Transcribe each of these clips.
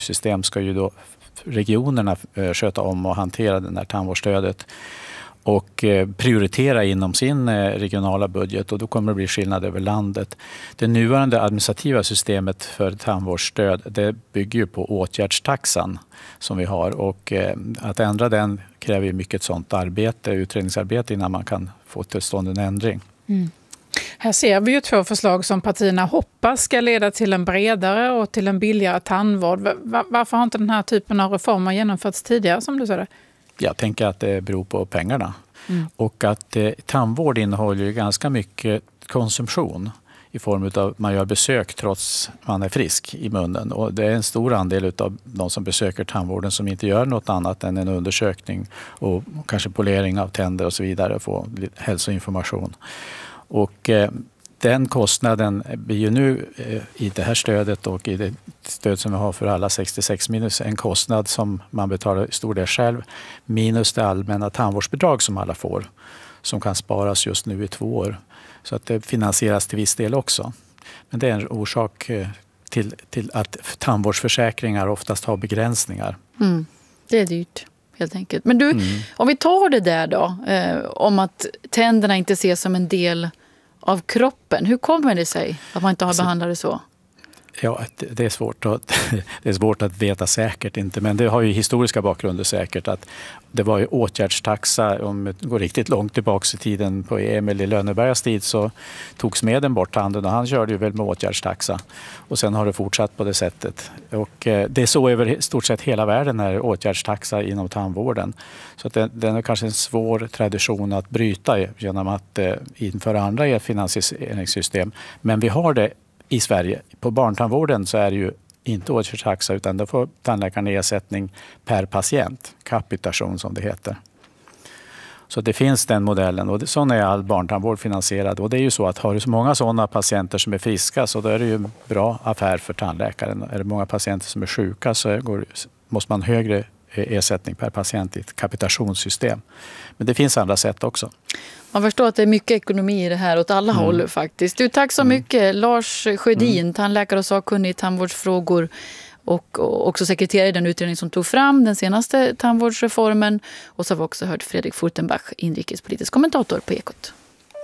system ska ju då regionerna sköta om och hantera det här tandvårdsstödet och prioritera inom sin regionala budget, och då kommer det bli skillnad över landet. Det nuvarande administrativa systemet för tandvårdsstöd, det bygger ju på åtgärdstaxan som vi har, och att ändra den kräver ju mycket sånt arbete, utredningsarbete, innan man kan få till stånd en ändring. Här ser vi ju 2 förslag som partierna hoppas ska leda till en bredare och till en billigare tandvård. Varför har inte den här typen av reformer genomförts tidigare, som du sa det? Jag tänker att det beror på pengarna. Och att tandvård innehåller ju ganska mycket konsumtion i form av att man gör besök trots man är frisk i munnen. Och det är en stor andel av de som besöker tandvården som inte gör något annat än en undersökning och kanske polering av tänder och så vidare, och få hälsoinformation. Och den kostnaden blir ju nu i det här stödet och i det stöd som vi har för alla 66 minus en kostnad som man betalar i stor del själv, minus det allmänna tandvårdsbidrag som alla får, som kan sparas just nu i 2 år. Så att det finansieras till viss del också. Men det är en orsak till att tandvårdsförsäkringar oftast har begränsningar. Det är dyrt, helt enkelt. Men du, om vi tar det där då, om att tänderna inte ses som en del av kroppen. Hur kommer det sig att man inte har behandlat det så? Ja, det är svårt att veta säkert inte, men det har ju historiska bakgrunder säkert, att det var ju åtgärdstaxa, om det går riktigt långt tillbaka i tiden på Emil i Lönnebergas tid, så togs medlen bort tanden och han körde ju väl med åtgärdstaxa, och sen har det fortsatt på det sättet. Och det är så över stort sett hela världen är åtgärdstaxa inom tandvården. Så att den är kanske en svår tradition att bryta genom att införa andra finansieringssystem, men vi har det i Sverige. På barntandvården så är det ju inte åtgärdstaxa, utan då får tandläkaren ersättning per patient, kapitation som det heter. Så det finns den modellen, och sån är all barntandvård finansierad. Och det är ju så att har du så många sådana patienter som är friska, så då är det ju en bra affär för tandläkaren. Är det många patienter som är sjuka, så måste man högre ersättning per patient i ett kapitationssystem. Men det finns andra sätt också. Man förstår att det är mycket ekonomi i det här åt alla håll faktiskt. Du, tack så mycket. Lars Sjödin, tandläkare och sakkunnig i tandvårdsfrågor och också sekreterare i den utredning som tog fram den senaste tandvårdsreformen. Och så har vi också hört Fredrik Furtenbach, inrikespolitisk kommentator på Ekot.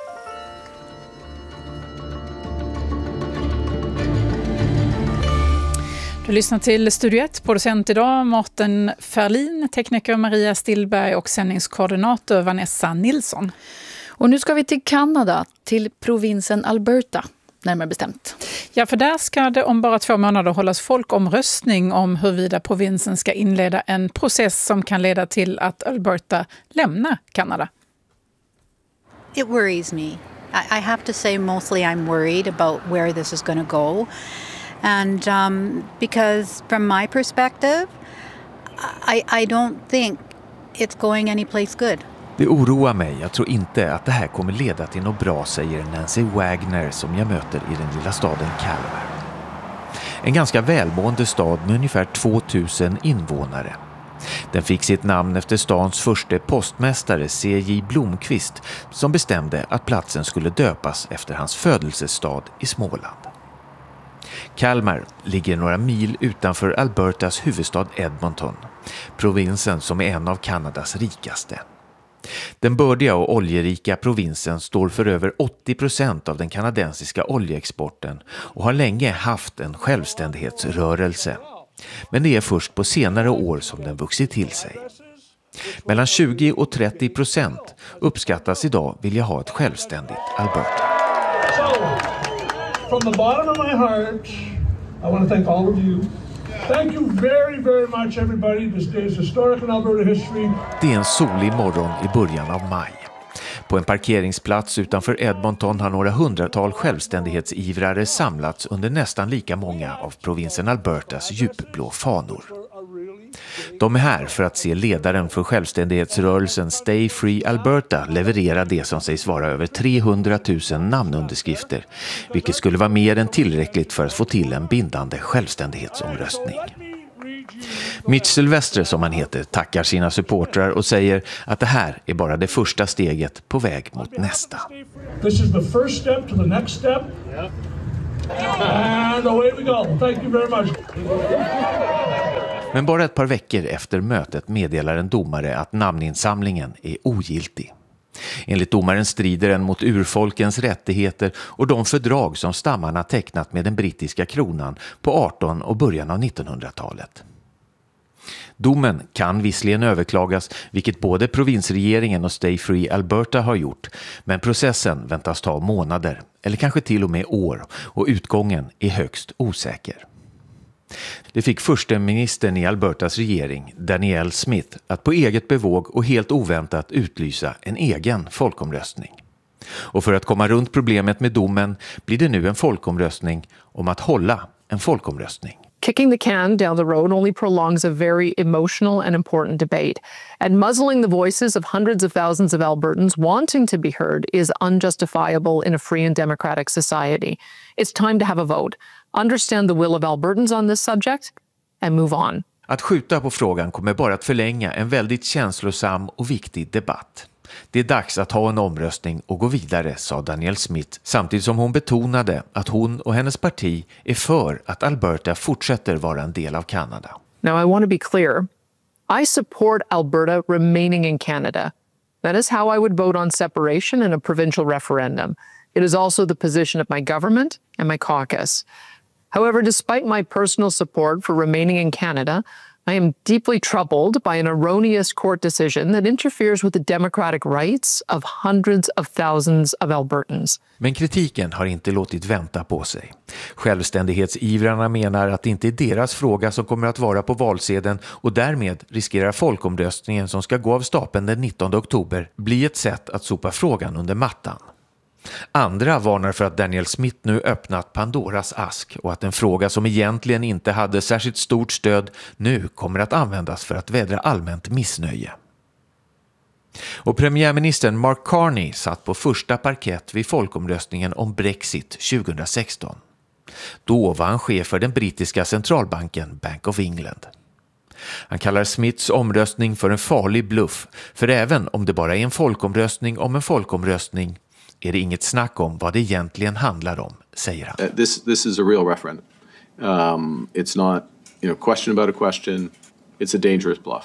Du lyssnar till Studio 1, producent idag Mårten Ferlin, tekniker Maria Stillberg och sändningskoordinator Vanessa Nilsson. Och nu ska vi till Kanada, till provinsen Alberta, närmare bestämt. Ja, för där ska det om bara 2 månader hållas folkomröstning om huruvida provinsen ska inleda en process som kan leda till att Alberta lämnar Kanada. It worries me. I have to say mostly I'm worried about where this is going to go. And because from my perspective, I don't think it's going anyplace good. Det oroar mig. Jag tror inte att det här kommer leda till något bra, säger Nancy Wagner som jag möter i den lilla staden Calgary. En ganska välmående stad med ungefär 2000 invånare. Den fick sitt namn efter stans första postmästare C.J. Blomqvist som bestämde att platsen skulle döpas efter hans födelsestad i Småland. Kalmar ligger några mil utanför Albertas huvudstad Edmonton, provinsen som är en av Kanadas rikaste. Den bördiga och oljerika provinsen står för över 80% av den kanadensiska oljeexporten och har länge haft en självständighetsrörelse. Men det är först på senare år som den vuxit till sig. Mellan 20 och 30% uppskattas idag vilja ha ett självständigt Alberta. From the bottom of my heart, I want to thank all of you. Thank you very, very much everybody. This day is historic in Alberta history. Det är en solig morgon i början av maj. På en parkeringsplats utanför Edmonton har några hundratal självständighetsivrare samlats under nästan lika många av provinsen Albertas djupblå fanor. De är här för att se ledaren för självständighetsrörelsen Stay Free Alberta leverera det som sägs vara över 300 000 namnunderskrifter, vilket skulle vara mer än tillräckligt för att få till en bindande självständighetsomröstning. Mitch Sylvester, som han heter, tackar sina supportrar och säger att det här är bara det första steget på väg mot nästa. This is the first step to the next step. And away we go. Thank you very much. Men bara ett par veckor efter mötet meddelar en domare att namninsamlingen är ogiltig. Enligt domaren strider den mot urfolkens rättigheter och de fördrag som stammarna tecknat med den brittiska kronan på 18 och början av 1900-talet. Domen kan visserligen överklagas, vilket både provinsregeringen och Stay Free Alberta har gjort, men processen väntas ta månader eller kanske till och med år och utgången är högst osäker. Det fick försteministern i Albertas regering, Danielle Smith, att på eget bevåg och helt oväntat utlysa en egen folkomröstning. Och för att komma runt problemet med domen blir det nu en folkomröstning om att hålla en folkomröstning. Kicking the can down the road only prolongs a very emotional and important debate, and muzzling the voices of hundreds of thousands of Albertans wanting to be heard is unjustifiable in a free and democratic society. It's time to have a vote, understand the will of Albertans on this subject, and move on. Att skjuta på frågan kommer bara att förlänga en väldigt känslosam och viktig debatt. Det är dags att ha en omröstning och gå vidare, sa Danielle Smith, samtidigt som hon betonade att hon och hennes parti är för att Alberta fortsätter vara en del av Kanada. Now I want to be clear. I support Alberta remaining in Canada. That is how I would vote on separation in a provincial referendum. It is also the position of my government and my caucus. However, despite my personal support for remaining in Canada, I am deeply troubled by an erroneous court decision that interferes with the democratic rights of hundreds of thousands of Albertans. Men kritiken har inte låtit vänta på sig. Självständighetsivrarna menar att det inte är deras fråga som kommer att vara på valsedeln och därmed riskerar folkomröstningen som ska gå av stapeln den 19 oktober bli ett sätt att sopa frågan under mattan. Andra varnar för att Danielle Smith nu öppnat Pandoras ask och att en fråga som egentligen inte hade särskilt stort stöd nu kommer att användas för att vädra allmänt missnöje. Och premiärministern Mark Carney satt på första parkett vid folkomröstningen om Brexit 2016. Då var han chef för den brittiska centralbanken Bank of England. Han kallar Smiths omröstning för en farlig bluff, för även om det bara är en folkomröstning om en folkomröstning är det inget snack om vad det egentligen handlar om, säger han. This is a real referendum. It's not, question about a question. It's a dangerous bluff.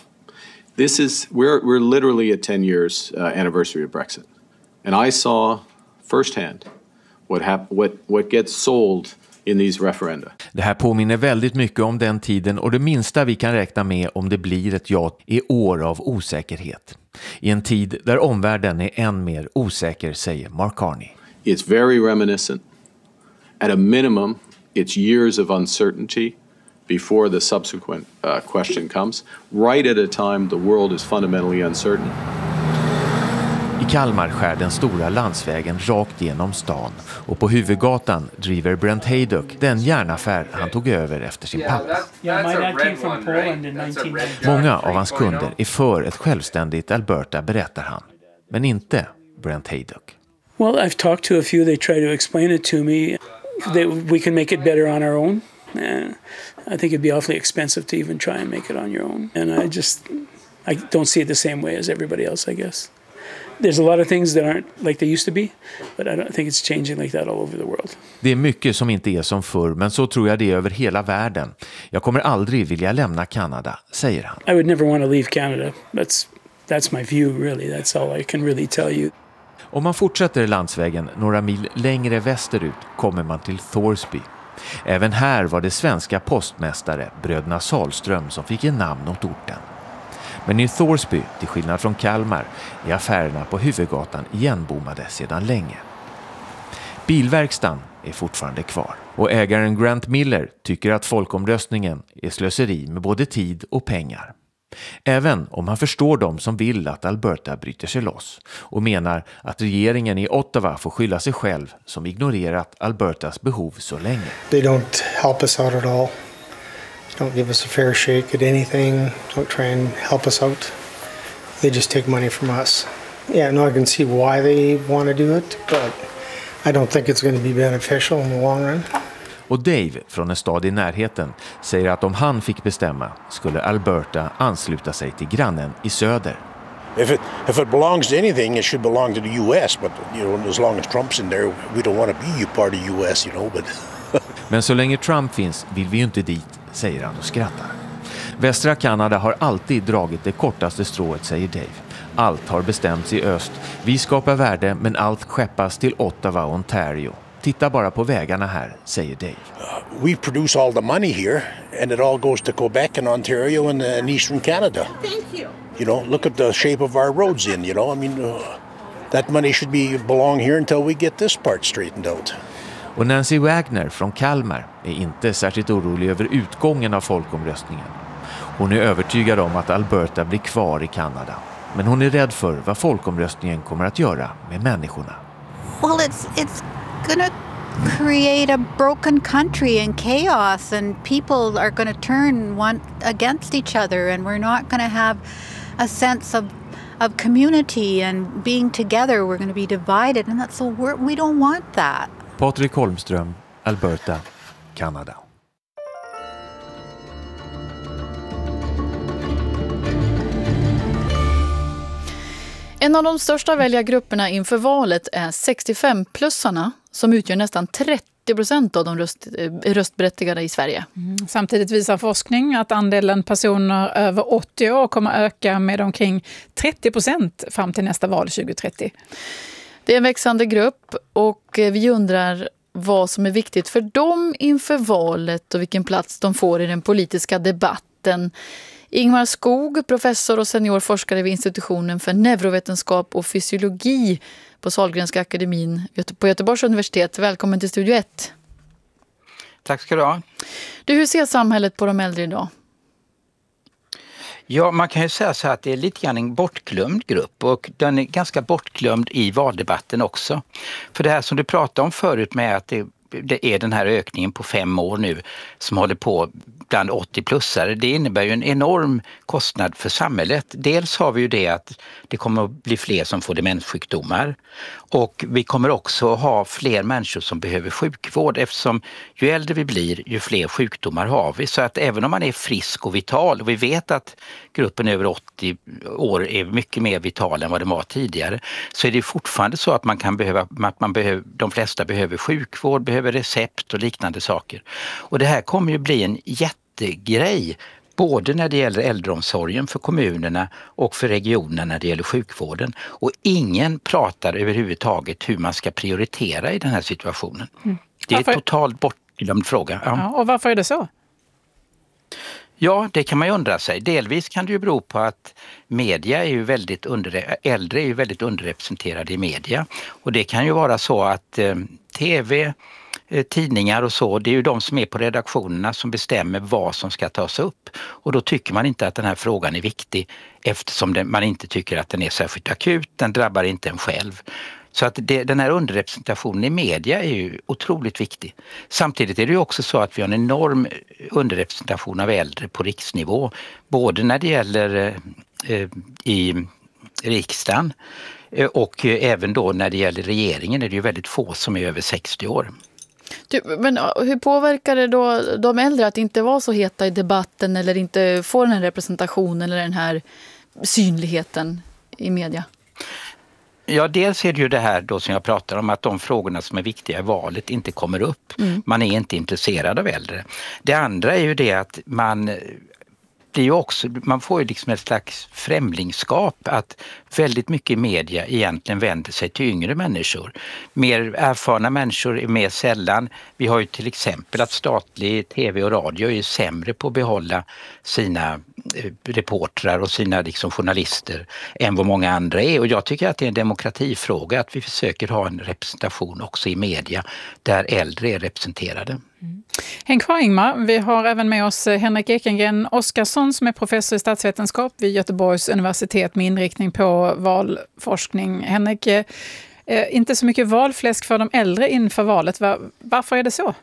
We're literally at 10 years anniversary of Brexit, and I saw firsthand what gets sold in these referenda. Det här påminner väldigt mycket om den tiden och det minsta vi kan räkna med om det blir ett ja är år av osäkerhet. I en tid där omvärlden är än mer osäker, säger Mark Carney. It's very reminiscent. At a minimum, it's years of uncertainty before the subsequent question comes, right at a time the world is fundamentally uncertain. I Kalmar skär den stora landsvägen rakt genom stan och på huvudgatan driver Brent Haydock den järnaffär han tog över efter sin pappa. Många av hans kunder är för ett självständigt Alberta, berättar han. Men inte Brent Haydock. Well, I've talked to a few. They try to explain it to me that we can make it better on our own. I think it'd be awfully expensive to even try and make it on your own. And I don't see it the same way as everybody else, I guess. There's a lot of things that aren't like they used to be, but I don't think it's changing like that all over the world. Det är mycket som inte är som förr, men så tror jag det är över hela världen. Jag kommer aldrig vilja lämna Kanada, säger han. I would never want to leave Canada. That's my view, really. That's all I can really tell you. Om man fortsätter landsvägen några mil längre västerut kommer man till Thorsby. Även här var det svenska postmästare, bröderna Salström, som fick en namn åt orten. Men i Thorsby, till skillnad från Kalmar, är affärerna på huvudgatan igenbommade sedan länge. Bilverkstan är fortfarande kvar och ägaren Grant Miller tycker att folkomröstningen är slöseri med både tid och pengar. Även om han förstår dem som vill att Alberta bryter sig loss och menar att regeringen i Ottawa får skylla sig själv som ignorerat Albertas behov så länge. They don't help us out at all. Don't give us a fair shake at anything. Don't try and help us out. They just take money from us. Yeah, no, I can see why they want to do it, but I don't think it's going to be beneficial in the long run. Och Dave från en stad i närheten säger att om han fick bestämma skulle Alberta ansluta sig till grannen i söder. If it belongs to anything, it should belong to the US, but as long as Trump's in there, we don't want to be part of the US, but Men så länge Trump finns vill vi ju inte dit, säger han och skrattar. Västra Kanada har alltid dragit det kortaste strået, säger Dave. Allt har bestämts i öst. Vi skapar värde, men allt skeppas till Ottawa, Ontario. Titta bara på vägarna här, säger Dave. We produce all the money here and it all goes to Quebec and Ontario and Eastern Canada. Thank you. You know, look at the shape of our roads I mean, that money should belong here until we get this part straightened out. Och Nancy Wagner från Kalmar är inte särskilt orolig över utgången av folkomröstningen. Hon är övertygad om att Alberta blir kvar i Kanada. Men hon är rädd för vad folkomröstningen kommer att göra med människorna. Well, it's gonna create a broken country and chaos, and people are going to turn one against each other, and we're not going to have a sense of community and being together. We're going to be divided, and we don't want that. Patrik Holmström, Alberta, Kanada. En av de största väljargrupperna inför valet är 65-plussarna som utgör nästan 30% av de röstberättigade i Sverige. Samtidigt visar forskning att andelen personer över 80 år kommer öka med omkring 30% fram till nästa val 2030. Det är en växande grupp och vi undrar vad som är viktigt för dem inför valet och vilken plats de får i den politiska debatten. Ingmar Skog, professor och seniorforskare vid institutionen för neurovetenskap och fysiologi på Sahlgrenska akademin på Göteborgs universitet. Välkommen till Studio 1. Tack ska du ha. Hur ser samhället på de äldre idag? Ja, man kan ju säga så att det är lite grann en bortglömd grupp och den är ganska bortglömd i valdebatten också. För det här som du pratade om förut med att det är den här ökningen på 5 år nu som håller på bland 80-plussare. Det innebär ju en enorm kostnad för samhället. Dels har vi ju det att det kommer att bli fler som får demenssjukdomar och vi kommer också ha fler människor som behöver sjukvård eftersom ju äldre vi blir ju fler sjukdomar har vi. Så att även om man är frisk och vital och vi vet att gruppen över 80 år är mycket mer vital än vad det var tidigare så är det fortfarande så att de flesta behöver sjukvård, behöver recept och liknande saker. Och det här kommer ju bli en jättegrej både när det gäller äldreomsorgen för kommunerna och för regionerna när det gäller sjukvården. Och ingen pratar överhuvudtaget hur man ska prioritera i den här situationen. Det är en totalt bortglömd fråga. Ja, och varför är det så? Ja, det kan man ju undra sig. Delvis kan det ju bero på att media är ju äldre är ju väldigt underrepresenterade i media. Och det kan ju vara så att tv, tidningar och så, det är ju de som är på redaktionerna som bestämmer vad som ska tas upp. Och då tycker man inte att den här frågan är viktig eftersom man inte tycker att den är särskilt akut, den drabbar inte en själv. Så att den här underrepresentationen i media är ju otroligt viktig. Samtidigt är det ju också så att vi har en enorm underrepresentation av äldre på riksnivå. Både när det gäller i riksdagen och även då när det gäller regeringen är det ju väldigt få som är över 60 år. Men hur påverkar det då de äldre att inte vara så heta i debatten eller inte få den här representationen eller den här synligheten i media? Ja, dels är det ju det här då som jag pratar om att de frågorna som är viktiga i valet inte kommer upp. Man är inte intresserad av äldre. Det andra är ju det att man får ju liksom ett slags främlingskap att väldigt mycket media egentligen vänder sig till yngre människor. Mer erfarna människor är mer sällan. Vi har ju till exempel att statlig tv och radio är ju sämre på att behålla sina reportrar och sina liksom journalister än vad många andra är. Och jag tycker att det är en demokratifråga att vi försöker ha en representation också i media där äldre är representerade. Häng kvar Ingmar, vi har även med oss Henrik Ekengren Oskarsson som är professor i statsvetenskap vid Göteborgs universitet med inriktning på valforskning. Henrik, inte så mycket valfläsk för de äldre inför valet. Varför är det så?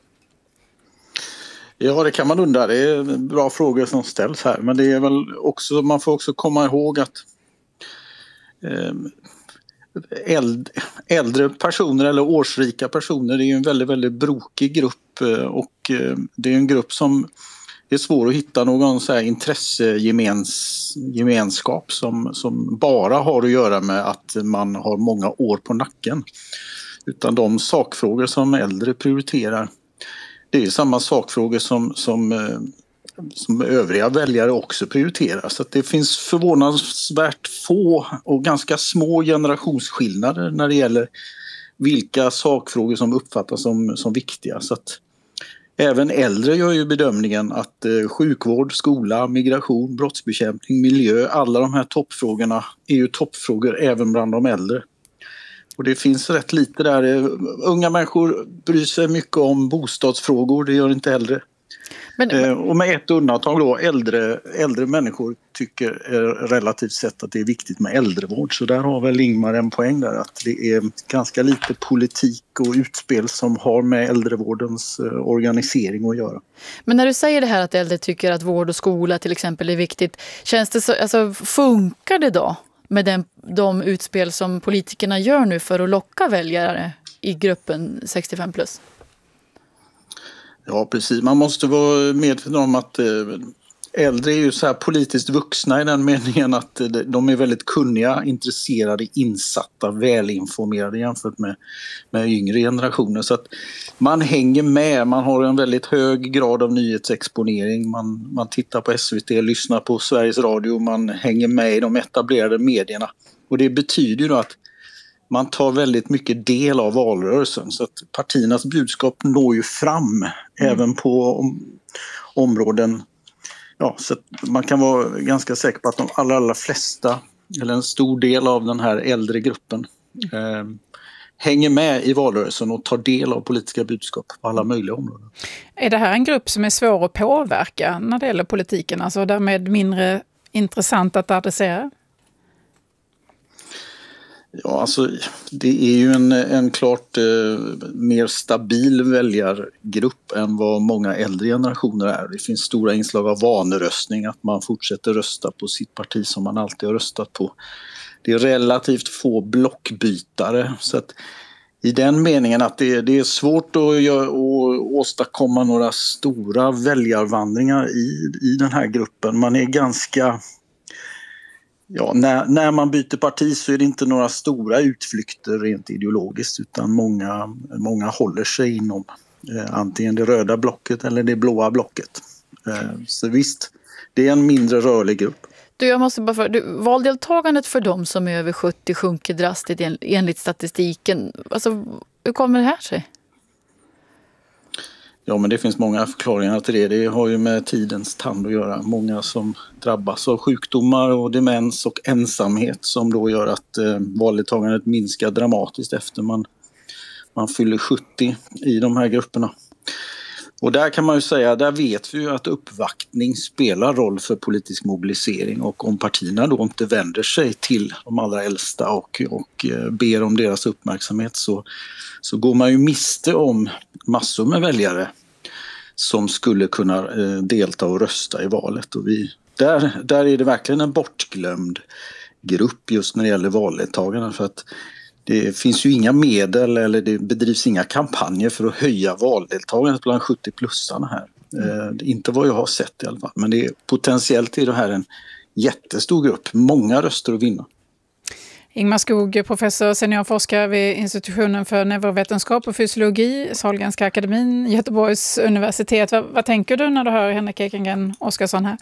Ja, det kan man undra. Det är bra frågor som ställs här. Men det är väl också, man får också komma ihåg att äldre personer eller årsrika personer är ju en väldigt, väldigt brokig grupp och det är en grupp som är svår att hitta någon så här intressegemenskap som bara har att göra med att man har många år på nacken. Utan de sakfrågor som äldre prioriterar det är ju samma sakfrågor som övriga väljare också prioriterar. Så att det finns förvånansvärt få och ganska små generationsskillnader när det gäller vilka sakfrågor som uppfattas som viktiga. Så att även äldre gör ju bedömningen att sjukvård, skola, migration, brottsbekämpning, miljö, alla de här toppfrågorna är ju toppfrågor även bland de äldre. Och det finns rätt lite där. Unga människor bryr sig mycket om bostadsfrågor, det gör inte äldre. Och med ett undantag då, äldre människor tycker relativt sett att det är viktigt med äldrevård. Så där har väl Ingmar en poäng där, att det är ganska lite politik och utspel som har med äldrevårdens organisering att göra. Men när du säger det här att äldre tycker att vård och skola till exempel är viktigt, känns det så, alltså, funkar det då med de utspel som politikerna gör nu för att locka väljare i gruppen 65 plus? Ja, precis. Man måste vara medveten om att äldre är ju så här politiskt vuxna i den meningen att de är väldigt kunniga, intresserade, insatta, välinformerade jämfört med yngre generationer. Så att man hänger med, man har en väldigt hög grad av nyhetsexponering, man tittar på SVT, lyssnar på Sveriges Radio, man hänger med i de etablerade medierna. Och det betyder ju då att man tar väldigt mycket del av valrörelsen, så att partiernas budskap når ju fram även på områden. Ja, så att man kan vara ganska säker på att de allra flesta, eller en stor del av den här äldre gruppen hänger med i valrörelsen och tar del av politiska budskap på alla möjliga områden. Är det här en grupp som är svår att påverka när det gäller politiken, alltså därmed mindre intressant att adressera? Ja, alltså det är ju en klart mer stabil väljargrupp än vad många äldre generationer är. Det finns stora inslag av vaneröstning, att man fortsätter rösta på sitt parti som man alltid har röstat på. Det är relativt få blockbytare, så att i den meningen att det är svårt att åstadkomma några stora väljarvandringar i den här gruppen. Man är ganska... Ja, när man byter parti så är det inte några stora utflykter rent ideologiskt, utan många håller sig inom antingen det röda blocket eller det blåa blocket. Så visst, det är en mindre rörlig grupp. Jag måste bara valdeltagandet för de som är över 70 sjunker drastiskt enligt statistiken. Alltså, hur kommer det här sig? Ja, men det finns många förklaringar till det. Det har ju med tidens tand att göra. Många som drabbas av sjukdomar och demens och ensamhet som då gör att valdeltagandet minskar dramatiskt efter man fyller 70 i de här grupperna. Och där kan man ju säga, där vet vi ju att uppvaktning spelar roll för politisk mobilisering, och om partierna då inte vänder sig till de allra äldsta och ber om deras uppmärksamhet så går man ju miste om massor med väljare som skulle kunna delta och rösta i valet. Och där är det verkligen en bortglömd grupp just när det gäller valdeltagarna, för att det finns ju inga medel eller det bedrivs inga kampanjer för att höja valdeltagandet bland 70-plussarna här. Inte vad jag har sett i alla fall, men potentiellt är det här en jättestor grupp, många röster att vinna. Ingmar Skog, professor seniorforskare vid institutionen för neurovetenskap och fysiologi, Sahlgrenska akademin, Göteborgs universitet. Vad tänker du när du hör Henrik Ekengren Oskarsson här?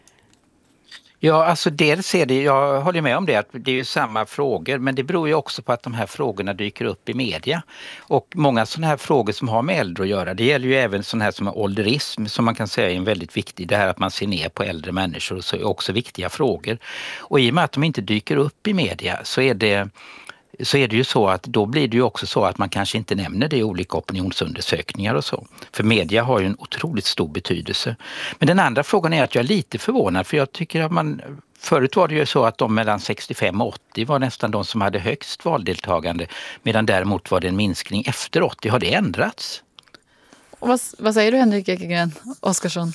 Ja, alltså dels är det, jag håller med om det, att det är ju samma frågor, men det beror ju också på att de här frågorna dyker upp i media. Och många sådana här frågor som har med äldre att göra, det gäller ju även sådana här som ålderism, som man kan säga är en väldigt viktig, det här att man ser ner på äldre människor, och så är också viktiga frågor. Och i och med att de inte dyker upp i media så är det ju så att då blir det ju också så att man kanske inte nämner det i olika opinionsundersökningar och så. För media har ju en otroligt stor betydelse. Men den andra frågan är att jag är lite förvånad, för jag tycker att förut var det ju så att de mellan 65 och 80 var nästan de som hade högst valdeltagande, medan däremot var det en minskning efter 80. Har det ändrats? Vad säger du, Henrik Ekengren Oskarsson?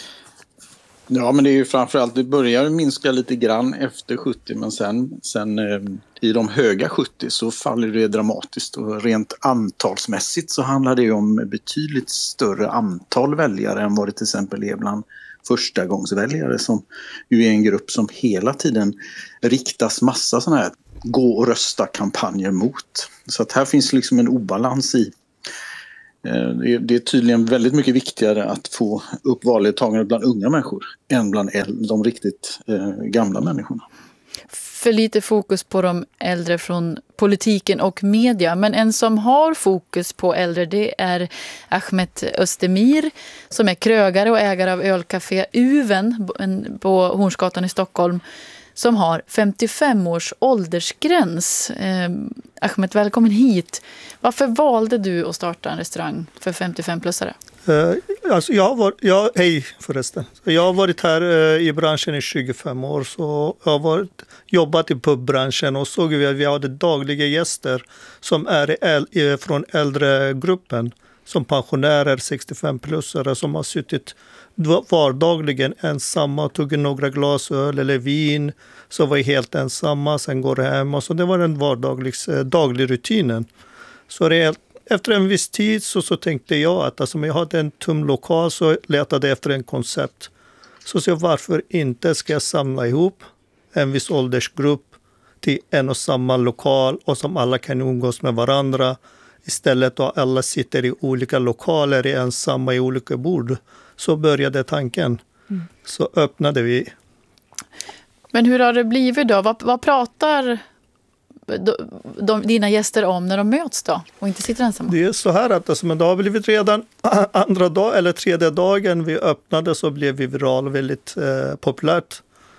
Ja, men det är ju framförallt, det börjar minska lite grann efter 70, men sen i de höga 70 så faller det dramatiskt, och rent antalsmässigt så handlar det ju om betydligt större antal väljare än vad det till exempel är bland förstagångsväljare, som ju är en grupp som hela tiden riktas massa sådana här gå och rösta kampanjer mot. Så att här finns liksom en obalans Det är tydligen väldigt mycket viktigare att få upp valdeltagandet bland unga människor än bland de riktigt gamla människorna. För lite fokus på de äldre från politiken och media. Men en som har fokus på äldre, det är Ahmet Özdemir som är krögare och ägare av ölcafé Uven på Hornsgatan i Stockholm, som har 55 års åldersgräns. Ahmet, välkommen hit. Varför valde du att starta en restaurang för 55-plussare? Alltså hej förresten. Jag har varit här i branschen i 25 år. Så jag har jobbat i pubbranschen och såg att vi hade dagliga gäster som är från äldregruppen. Som pensionärer, 65-plussare som har suttit vardagligen ensamma och tog några glas öl eller vin. Så var helt ensamma, sen går hem. Och så det var den daglig rutinen. Så efter en viss tid så tänkte jag att alltså, om jag hade en tom lokal så letade efter en koncept. Så varför inte ska jag samla ihop en viss åldersgrupp till en och samma lokal och som alla kan umgås med varandra. Istället då alla sitter i olika lokaler, är ensamma i olika bord. Så började tanken. Så öppnade vi. Men hur har det blivit då? Vad pratar dina gäster om när de möts då och inte sitter ensamma? Det är så här att alltså, men det har blivit redan andra dag eller tredje dagen vi öppnade så blev vi viral väldigt populärt.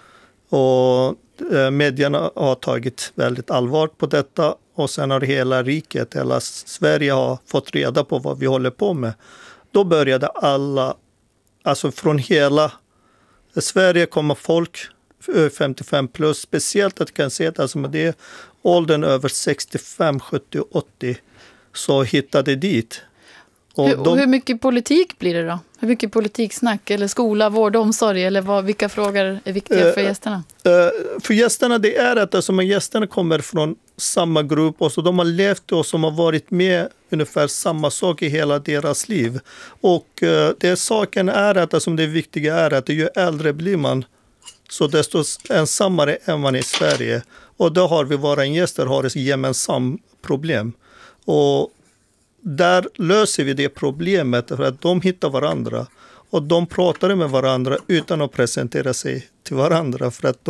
Och medierna har tagit väldigt allvar på detta och sen har hela riket, hela Sverige har fått reda på vad vi håller på med. Då började alla, alltså från hela Sverige kommer folk 55 plus, speciellt att kan se att alltså med det åldern över 65, 70, 80 så hittade dit. Och hur mycket politik blir det då? Hur mycket politiksnack eller skola, vård och omsorg eller vilka frågor är viktiga för gästerna? För gästerna det är att alltså, gästerna kommer från samma grupp och så de har levt och som har varit med ungefär samma sak i hela deras liv. Och det saken är att alltså, det viktiga är att ju äldre blir man så desto ensammare är man i Sverige. Och då har vi våra gäster har ett gemensamt problem. Och där löser vi det problemet för att de hittar varandra. Och de pratar med varandra utan att presentera sig till varandra. För att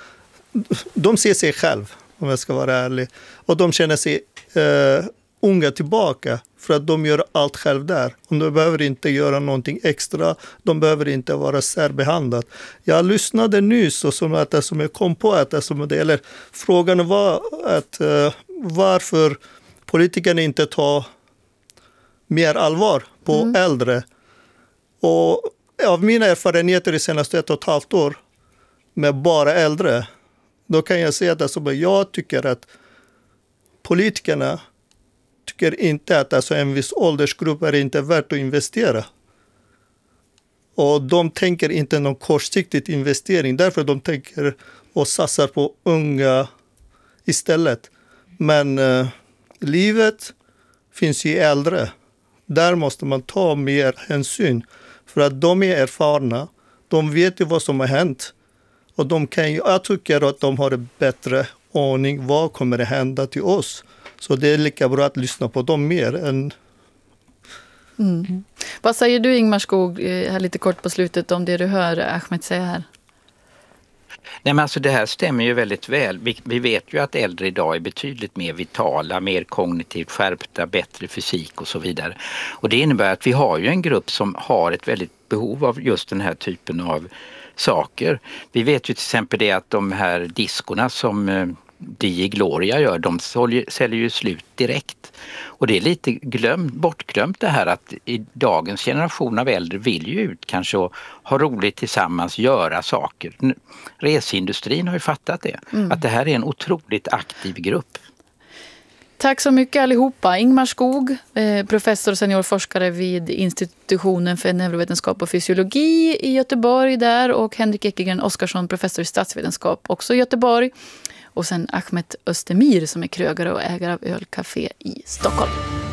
de ser sig själv, om jag ska vara ärlig. Och de känner sig unga tillbaka för att de gör allt själv där. Och de behöver inte göra någonting extra. De behöver inte vara särbehandlade. Jag lyssnade nyss och som jag kom på att frågan var att varför politikerna inte tar mer allvar på äldre. Och av mina erfarenheter i senaste 1,5 år med bara äldre, då kan jag säga att jag tycker att politikerna tycker inte att alltså en viss åldersgrupp är inte värt att investera. Och de tänker inte någon kortsiktig investering. Därför de tänker och satsar på unga istället. Men livet finns ju äldre. Där måste man ta mer hänsyn. För att de är erfarna. De vet ju vad som har hänt. Och jag tycker att de har en bättre ordning. Vad kommer det hända till oss? Så det är lika bra att lyssna på dem mer än... Vad säger du, Ingmar Skog, här lite kort på slutet om det du hör Ahmet säga här? Nej, men alltså det här stämmer ju väldigt väl. Vi vet ju att äldre idag är betydligt mer vitala, mer kognitivt skärpta, bättre fysik och så vidare. Och det innebär att vi har ju en grupp som har ett väldigt behov av just den här typen av saker. Vi vet ju till exempel det att de här diskorna som Di Gloria gör, de säljer ju slut direkt. Och det är lite bortglömt det här att i dagens generation av äldre vill ju ut kanske och ha roligt tillsammans, göra saker. Resindustrin har ju fattat det. Att det här är en otroligt aktiv grupp. Tack så mycket allihopa. Ingmar Skog, professor och seniorforskare vid institutionen för neurovetenskap och fysiologi i Göteborg där. Och Henrik Ekengren Oskarsson, professor i statsvetenskap också i Göteborg. Och sen Ahmet Özdemir som är krögare och ägare av ölcafé i Stockholm.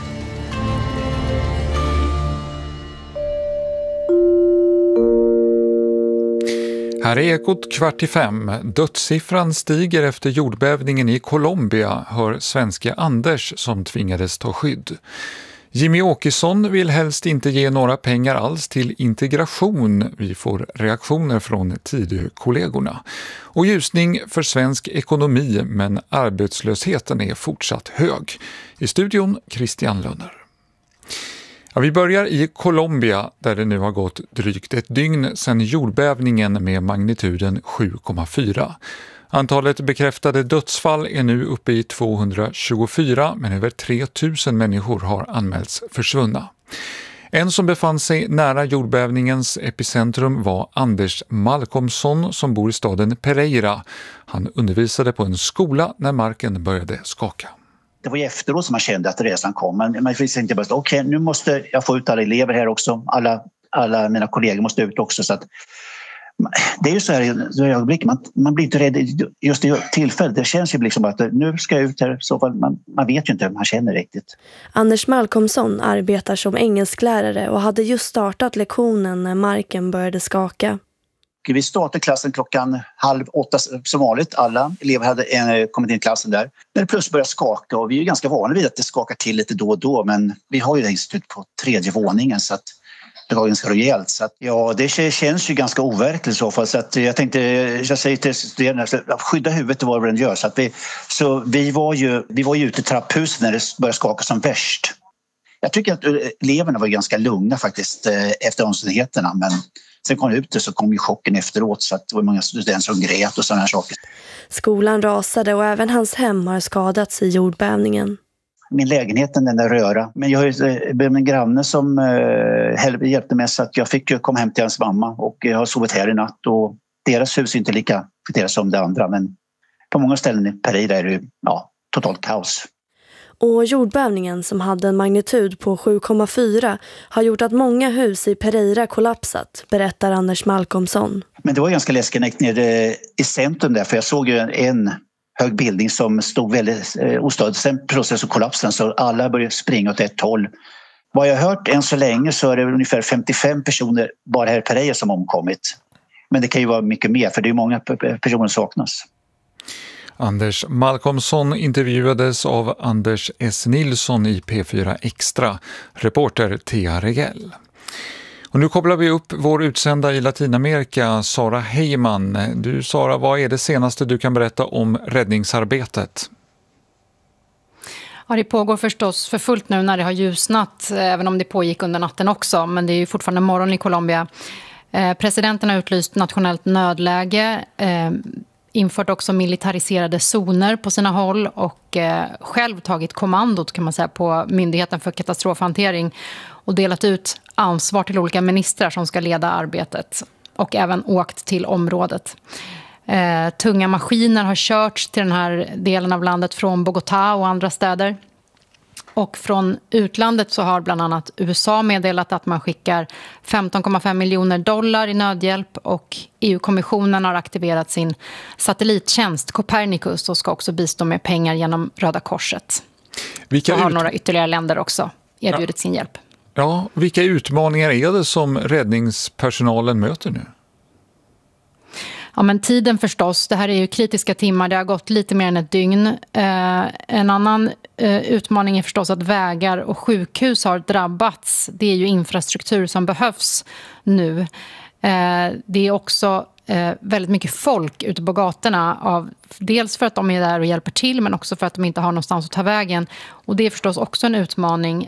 Här är Ekot 4:45. Dödssiffran stiger efter jordbävningen i Colombia, hör svenska Anders som tvingades ta skydd. Jimmy Åkesson vill helst inte ge några pengar alls till integration. Vi får reaktioner från Tidökollegorna. Och ljusning för svensk ekonomi, men arbetslösheten är fortsatt hög. I studion Christian Lönner. Ja, vi börjar i Colombia där det nu har gått drygt ett dygn sedan jordbävningen med magnituden 7,4. Antalet bekräftade dödsfall är nu uppe i 224, men över 3000 människor har anmälts försvunna. En som befann sig nära jordbävningens epicentrum var Anders Malcolmsson som bor i staden Pereira. Han undervisade på en skola när marken började skaka. Det var ju efteråt som man kände att resan kom. Man visste inte bara okej, nu måste jag få ut alla elever här också. Alla mina kollegor måste ut också. Så att, det är ju så här i ögonblick, man blir inte rädd just i tillfället. Det känns ju liksom att nu ska jag ut här. Så man vet ju inte hur man känner riktigt. Anders Malcolmsson arbetar som engelsklärare och hade just startat lektionen när marken började skaka. Vi startade klassen 7:30 som vanligt. Alla elever hade kommit in i klassen där. När det plötsligt började skaka, och vi är ganska vana vid att det skakar till lite då och då, men vi har ju det institut på 3:e våningen så att det var ganska rejält. Så att, ja, det känns ju ganska overkligt i så fall. Så att jag säger till studerande att skydda huvudet vad den gör. Så vi var ju ute i trapphuset när det började skaka som värst. Jag tycker att eleverna var ganska lugna faktiskt efter omständigheterna, men sen kom det ut så kom ju chocken efteråt, så att det var många studenter som grät och sådana här saker. Skolan rasade och även hans hem har skadats i jordbävningen. Min lägenhet den där röra, men jag har en granne som hjälpte mig så att jag fick komma hem till hans mamma, och jag har sovit här i natt, och deras hus är inte lika fitterat som det andra, men på många ställen i Pereira är det totalt kaos. Och jordbävningen som hade en magnitud på 7,4 har gjort att många hus i Pereira kollapsat, berättar Anders Malcolmsson. Men det var ganska läskigt när jag gick ner i centrum där, för jag såg ju en hög bildning som stod väldigt ostadigt. Sen plötsligt så kollapsade den, så alla började springa åt ett håll. Vad jag har hört än så länge så är det ungefär 55 personer bara här i Pereira som omkommit. Men det kan ju vara mycket mer, för det är många personer som saknas. Anders Malcolmsson intervjuades av Anders S. Nilsson i P4 Extra, reporter Thea Regell. Och nu kopplar vi upp vår utsända i Latinamerika, Sara Heyman. Du Sara, vad är det senaste du kan berätta om räddningsarbetet? Ja, det pågår förstås för fullt nu när det har ljusnat, även om det pågick under natten också. Men det är ju fortfarande morgon i Colombia. Presidenten har utlyst nationellt nödläge, infört också militariserade zoner på sina håll och själv tagit kommandot kan man säga på Myndigheten för katastrofhantering och delat ut ansvar till olika ministrar som ska leda arbetet och även åkt till området. Tunga maskiner har körts till den här delen av landet från Bogotá och andra städer. Och från utlandet så har bland annat USA meddelat att man skickar $15,5 miljoner i nödhjälp, och EU-kommissionen har aktiverat sin satellittjänst Copernicus och ska också bistå med pengar genom Röda Korset. Så har några ytterligare länder också erbjudit sin hjälp. Ja, vilka utmaningar är det som räddningspersonalen möter nu? Ja, men tiden förstås. Det här är ju kritiska timmar. Det har gått lite mer än ett dygn. En annan utmaning är förstås att vägar och sjukhus har drabbats. Det är ju infrastruktur som behövs nu. Det är också väldigt mycket folk ute på gatorna. Dels för att de är där och hjälper till, men också för att de inte har någonstans att ta vägen. Och det är förstås också en utmaning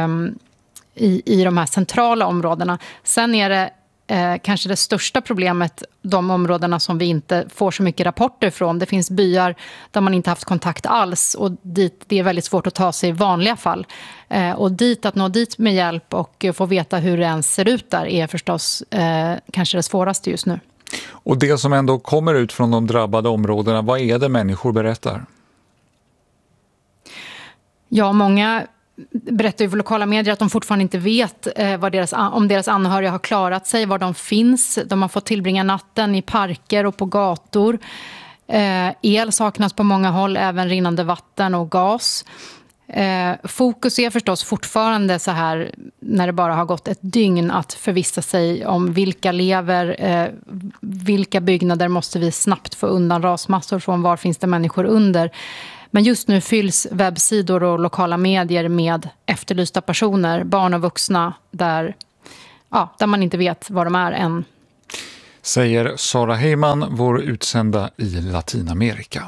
i de här centrala områdena. Sen är det kanske det största problemet, de områdena som vi inte får så mycket rapporter från. Det finns byar där man inte haft kontakt alls, och dit det är väldigt svårt att ta sig i vanliga fall. Och att nå dit med hjälp och få veta hur det ens ser ut där är förstås kanske det svåraste just nu. Och det som ändå kommer ut från de drabbade områdena, vad är det människor berättar? Ja, många berättar ju för lokala medier att de fortfarande inte vet om deras anhöriga har klarat sig, var de finns. De har fått tillbringa natten i parker och på gator. El saknas på många håll, även rinnande vatten och gas. Fokus är förstås fortfarande så här, när det bara har gått ett dygn, att förvissa sig om vilka lever, vilka byggnader måste vi snabbt få undan rasmassor från, var finns det människor under. Men just nu fylls webbsidor och lokala medier med efterlysta personer, barn och vuxna, där man inte vet var de är än. Säger Sara Heyman, vår utsända i Latinamerika.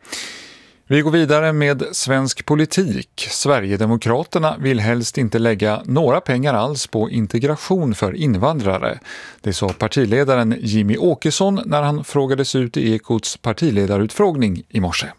Vi går vidare med svensk politik. Sverigedemokraterna vill helst inte lägga några pengar alls på integration för invandrare. Det sa partiledaren Jimmy Åkesson när han frågades ut i Ekots partiledarutfrågning i morse.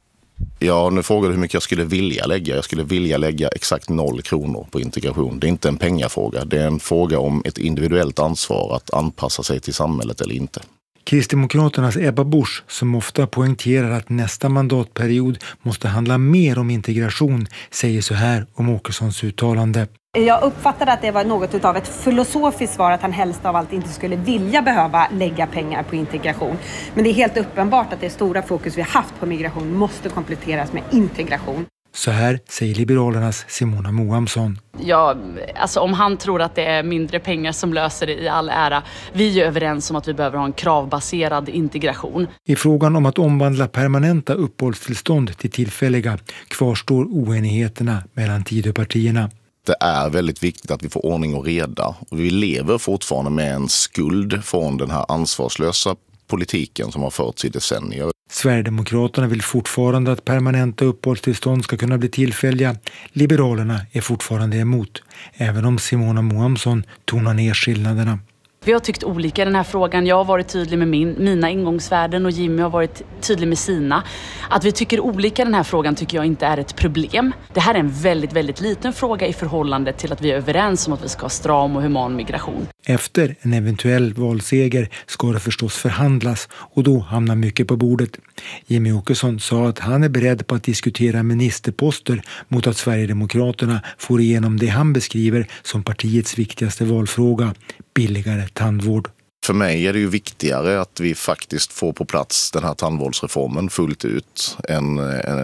Ja, nu frågade hur mycket jag skulle vilja lägga. Jag skulle vilja lägga exakt 0 kronor på integration. Det är inte en pengafråga. Det är en fråga om ett individuellt ansvar att anpassa sig till samhället eller inte. Kristdemokraternas Ebba Busch, som ofta poängterar att nästa mandatperiod måste handla mer om integration, säger så här om Åkessons uttalande. Jag uppfattade att det var något av ett filosofiskt svar att han helst av allt inte skulle vilja behöva lägga pengar på integration. Men det är helt uppenbart att det stora fokus vi har haft på migration måste kompletteras med integration. Så här säger Liberalernas Simona Moamsson. Ja, alltså om han tror att det är mindre pengar som löser det i all ära. Vi är överens om att vi behöver ha en kravbaserad integration. I frågan om att omvandla permanenta uppehållstillstånd till tillfälliga kvarstår oenigheterna mellan Tidöpartierna. Det är väldigt viktigt att vi får ordning och reda. Och vi lever fortfarande med en skuld från den här ansvarslösa politiken som har förts i decennier. Sverigedemokraterna vill fortfarande att permanenta uppehållstillstånd ska kunna bli tillfälliga. Liberalerna är fortfarande emot, även om Simona Moamsson tonar ner skillnaderna. Vi har tyckt olika i den här frågan. Jag har varit tydlig med mina ingångsvärden och Jimmy har varit tydlig med sina. Att vi tycker olika i den här frågan tycker jag inte är ett problem. Det här är en väldigt, väldigt liten fråga i förhållande till att vi är överens om att vi ska ha stram och human migration. Efter en eventuell valseger ska det förstås förhandlas och då hamnar mycket på bordet. Jimmy Åkesson sa att han är beredd på att diskutera ministerposter mot att Sverigedemokraterna får igenom det han beskriver som partiets viktigaste valfråga, billigare tandvård. För mig är det ju viktigare att vi faktiskt får på plats den här tandvårdsreformen fullt ut än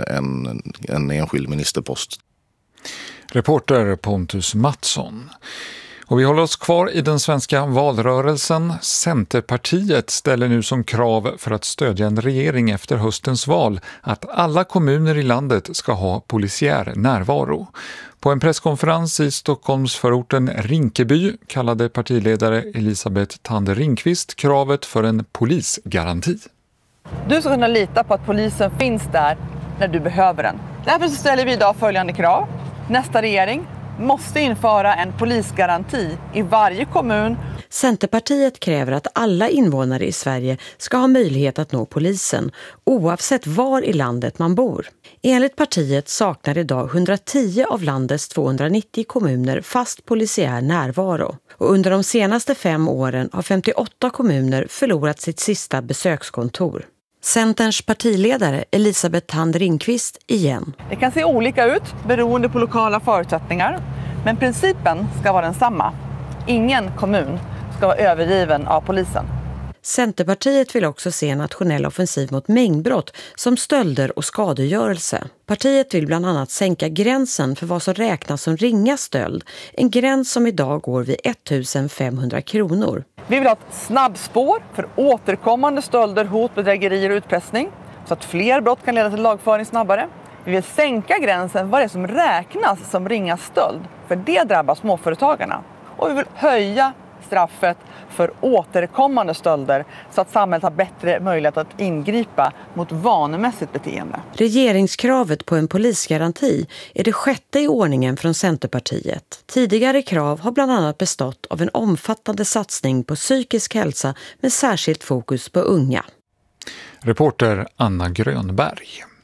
en enskild ministerpost. Reporter Pontus Mattsson. Och vi håller oss kvar i den svenska valrörelsen. Centerpartiet ställer nu som krav för att stödja en regering efter höstens val att alla kommuner i landet ska ha polisiär närvaro. På en presskonferens i Stockholmsförorten Rinkeby kallade partiledare Elisabeth Thande Ringqvist kravet för en polisgaranti. Du ska kunna lita på att polisen finns där när du behöver den. Därför så ställer vi idag följande krav. Nästa regering måste införa en polisgaranti i varje kommun. Centerpartiet kräver att alla invånare i Sverige ska ha möjlighet att nå polisen, oavsett var i landet man bor. Enligt partiet saknar idag 110 av landets 290 kommuner fast polisiär närvaro. Och under de senaste 5 åren har 58 kommuner förlorat sitt sista besökskontor. Centerns partiledare Elisabeth Thande Ringqvist igen. Det kan se olika ut beroende på lokala förutsättningar, men principen ska vara densamma. Ingen kommun ska vara övergiven av polisen. Centerpartiet vill också se en nationell offensiv mot mängdbrott som stölder och skadegörelse. Partiet vill bland annat sänka gränsen för vad som räknas som ringa stöld. En gräns som idag går vid 1500 kronor. Vi vill ha ett snabbspår för återkommande stölder, hot, bedrägerier och utpressning så att fler brott kan leda till lagföring snabbare. Vi vill sänka gränsen vad det är som räknas som ringa stöld, för det drabbar småföretagarna. Och vi vill höja straffet för återkommande stölder så att samhället har bättre möjlighet att ingripa mot vanemässigt beteende. Regeringskravet på en polisgaranti är det 6:e i ordningen från Centerpartiet. Tidigare krav har bland annat bestått av en omfattande satsning på psykisk hälsa med särskilt fokus på unga. Reporter Anna Grönberg.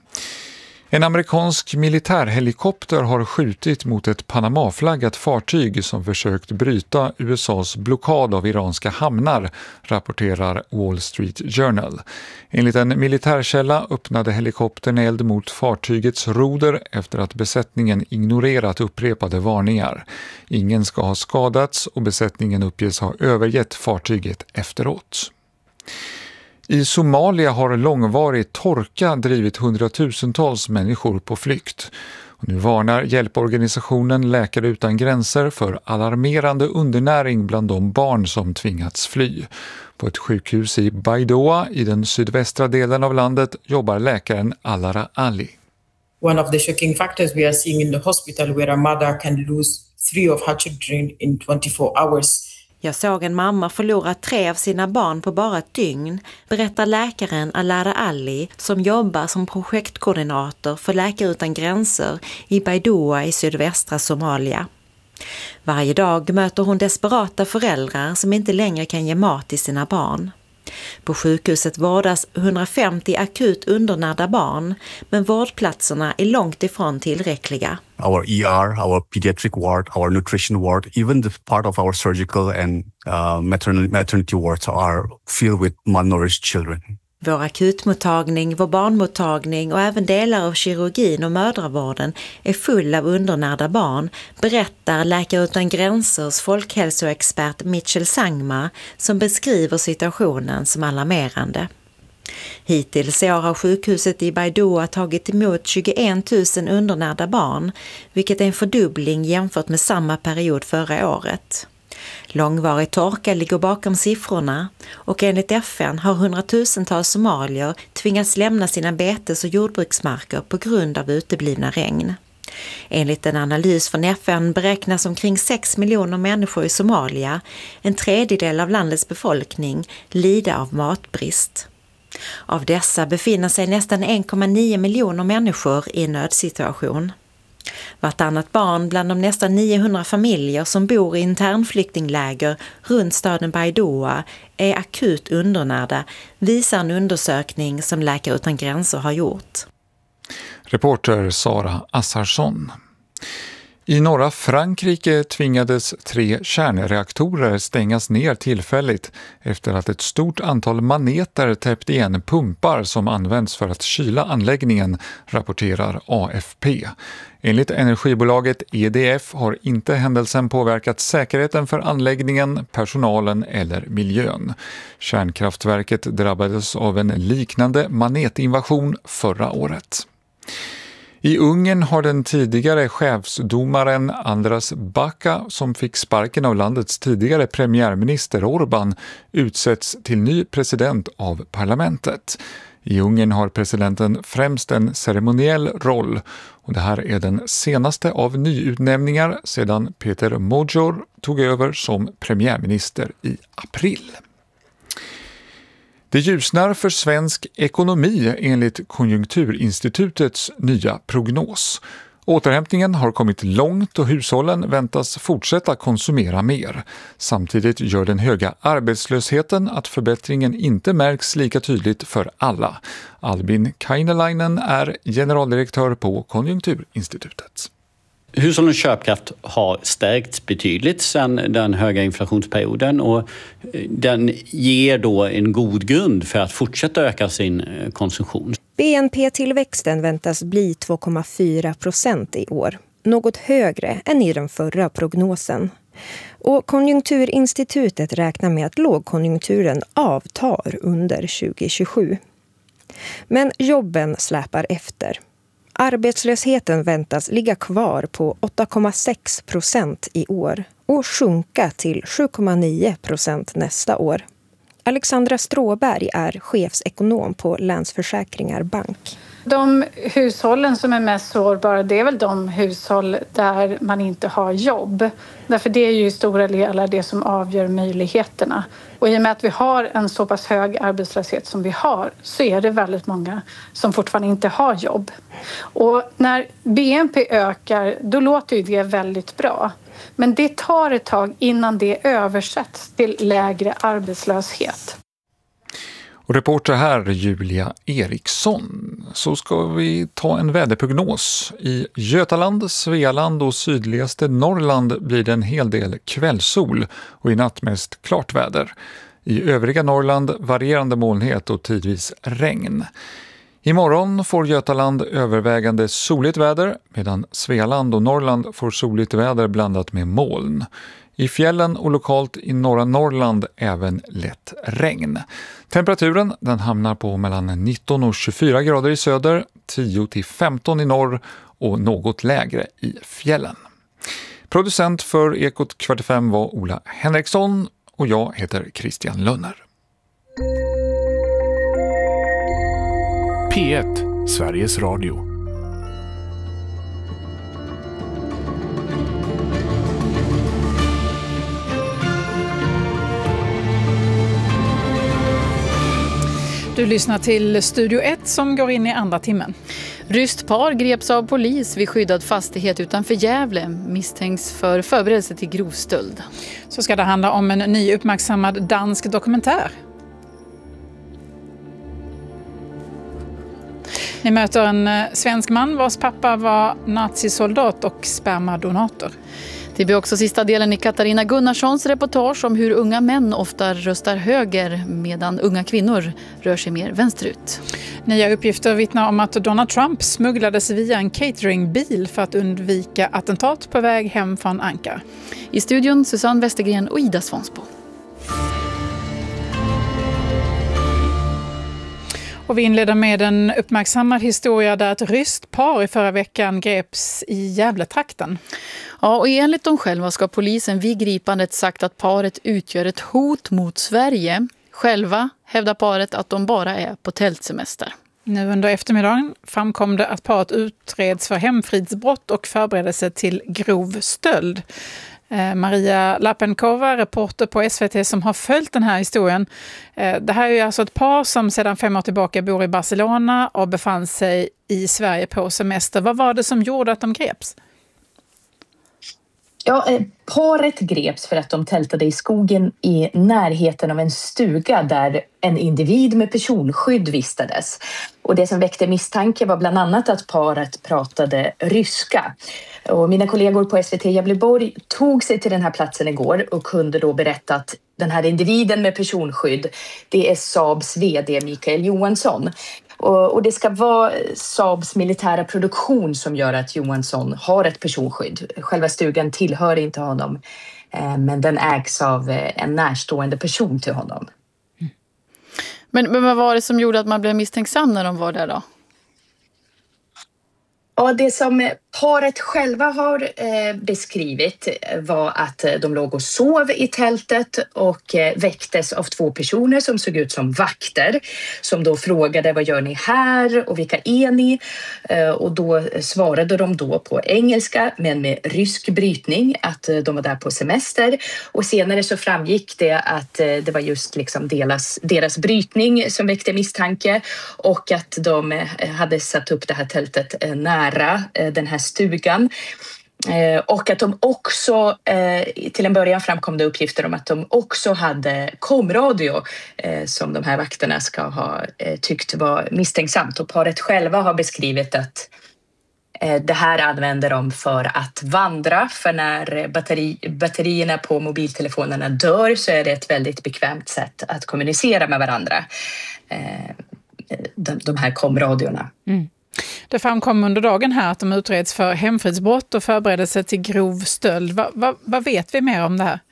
En amerikansk militärhelikopter har skjutit mot ett Panama-flaggat fartyg som försökt bryta USAs blockad av iranska hamnar, rapporterar Wall Street Journal. Enligt en militärkälla öppnade helikoptern eld mot fartygets roder efter att besättningen ignorerat upprepade varningar. Ingen ska ha skadats och besättningen uppges ha övergett fartyget efteråt. I Somalia har långvarig torka drivit hundratusentals människor på flykt. Och nu varnar hjälporganisationen Läkare utan gränser för alarmerande undernäring bland de barn som tvingats fly. På ett sjukhus i Baidoa i den sydvästra delen av landet jobbar läkaren Alara Ali. one of the shocking factors we are seeing in the hospital where a mother can lose 3 of her children in 24 hours. Jag såg en mamma förlora 3 av sina barn på bara ett dygn, berättar läkaren Alara Ali som jobbar som projektkoordinator för Läkare utan gränser i Baidoa i sydvästra Somalia. Varje dag möter hon desperata föräldrar som inte längre kan ge mat till sina barn. På sjukhuset vårdas 150 akut undernärda barn, men vårdplatserna är långt ifrån tillräckliga. Our ER, our pediatric ward, our nutrition ward, even the part of our surgical and maternity wards are filled with malnourished children. Vår akutmottagning, vår barnmottagning och även delar av kirurgin och mödravården är full av undernärda barn, berättar Läkare utan gränsers folkhälsoexpert Mitchell Sangma som beskriver situationen som alarmerande. Hittills i år har sjukhuset i Baidoa tagit emot 21 000 undernärda barn, vilket är en fördubbling jämfört med samma period förra året. Långvarig torka ligger bakom siffrorna och enligt FN har 100,000-tals somalier tvingats lämna sina betes- och jordbruksmarker på grund av uteblivna regn. Enligt en analys från FN beräknas omkring 6 miljoner människor i Somalia, en tredjedel av landets befolkning, lida av matbrist. Av dessa befinner sig nästan 1,9 miljoner människor i nödsituation. Vartannat barn bland de nästan 900 familjer som bor i internflyktingläger runt staden Baidoa är akut undernärda, visar en undersökning som Läkare utan gränser har gjort. Reporter Sara Assarsson. I norra Frankrike tvingades 3 kärnreaktorer stängas ner tillfälligt efter att ett stort antal maneter täppt igen pumpar som används för att kyla anläggningen, rapporterar AFP. Enligt energibolaget EDF har inte händelsen påverkat säkerheten för anläggningen, personalen eller miljön. Kärnkraftverket drabbades av en liknande manetinvasion förra året. I Ungern har den tidigare chefsdomaren Andras Baka, som fick sparken av landets tidigare premiärminister Orbán, utsetts till ny president av parlamentet. I Ungern har presidenten främst en ceremoniell roll och det här är den senaste av nyutnämningar sedan Peter Magyar tog över som premiärminister i april. Det ljusnar för svensk ekonomi enligt Konjunkturinstitutets nya prognos. Återhämtningen har kommit långt och hushållen väntas fortsätta konsumera mer. Samtidigt gör den höga arbetslösheten att förbättringen inte märks lika tydligt för alla. Albin Kainalainen är generaldirektör på Konjunkturinstitutet. Hushållens köpkraft har stärkts betydligt sedan den höga inflationsperioden och den ger då en god grund för att fortsätta öka sin konsumtion. BNP-tillväxten väntas bli 2,4% i år, något högre än i den förra prognosen. Och Konjunkturinstitutet räknar med att lågkonjunkturen avtar under 2027. Men jobben släpar efter. Arbetslösheten väntas ligga kvar på 8,6% i år och sjunka till 7,9% nästa år. Alexandra Stråberg är chefsekonom på Länsförsäkringar Bank. De hushållen som är mest sårbara, det är väl de hushåll där man inte har jobb. Därför det är ju i stora delar det som avgör möjligheterna. Och i och med att vi har en så pass hög arbetslöshet som vi har så är det väldigt många som fortfarande inte har jobb. Och när BNP ökar då låter ju det väldigt bra. Men det tar ett tag innan det översätts till lägre arbetslöshet. Och reporter här Julia Eriksson. Så ska vi ta en väderprognos. I Götaland, Svealand och sydligaste Norrland blir det en hel del kvällssol och i natt mest klart väder. I övriga Norrland varierande molnighet och tidvis regn. Imorgon får Götaland övervägande soligt väder medan Svealand och Norrland får soligt väder blandat med moln. I fjällen och lokalt i norra Norrland även lätt regn. Temperaturen den hamnar på mellan 19 och 24 grader i söder, 10 till 15 i norr och något lägre i fjällen. Producent för Ekot kvart 5 var Ola Henriksson och jag heter Christian Lönner. P1, Sveriges Radio. Du lyssnar till Studio 1 som går in i andra timmen. Ryskt par greps av polis vid skyddad fastighet utanför Gävle, misstänks för förberedelse till grov stöld. Så ska det handla om en ny uppmärksammad dansk dokumentär. Ni möter en svensk man vars pappa var nazisoldat och spermadonator. Det blir också sista delen i Katarina Gunnarssons reportage om hur unga män ofta röstar höger medan unga kvinnor rör sig mer vänsterut. Nya uppgifter vittnar om att Donald Trump smugglades via en cateringbil för att undvika attentat på väg hem från Ankara. I studion Susanne Westergren och Ida Svansbo. Och vi inleder med en uppmärksammad historia där ett ryskt par i förra veckan greps i Gävletrakten. Ja, och enligt dem själva ska polisen vid gripandet sagt att paret utgör ett hot mot Sverige. Själva hävdar paret att de bara är på tältsemester. Nu under eftermiddagen framkom det att paret utreds för hemfridsbrott och förberedelse till grov stöld. Maria Lapenkova, reporter på SVT som har följt den här historien. Det här är ju alltså ett par som sedan 5 år tillbaka bor i Barcelona och befann sig i Sverige på semester. Vad var det som gjorde att de greps? Ja, paret greps för att de tältade i skogen i närheten av en stuga där en individ med personskydd vistades. Och det som väckte misstanke var bland annat att paret pratade ryska. Och mina kollegor på SVT Gävleborg tog sig till den här platsen igår och kunde då berätta att den här individen med personskydd, det är Saabs vd Mikael Johansson. Och det ska vara Saabs militära produktion som gör att Johansson har ett personskydd. Själva stugan tillhör inte honom, men den ägs av en närstående person till honom. Men vad var det som gjorde att man blev misstänksam när de var där då? Ja, det som paret själva har beskrivit var att de låg och sov i tältet och väcktes av 2 personer som såg ut som vakter som då frågade vad gör ni här och vilka är ni? Och då svarade de då på engelska men med rysk brytning att de var där på semester och senare så framgick det att det var just liksom deras brytning som väckte misstanke och att de hade satt upp det här tältet nära den här stugan. Och att de också, till en början framkom det uppgifter om att de också hade komradio som de här vakterna ska ha tyckt var misstänksamt. Och paret själva har beskrivit att det här använder de för att vandra. För när batterierna på mobiltelefonerna dör så är det ett väldigt bekvämt sätt att kommunicera med varandra. De här komradiorna. Mm. Det framkom under dagen här att de utreds för hemfridsbrott och förberedelse till grov stöld. Vad vet vi mer om det här?